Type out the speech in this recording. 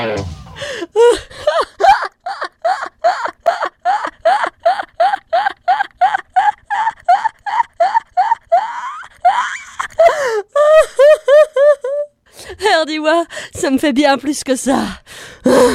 Dis-moi, ça me fait bien plus que ça.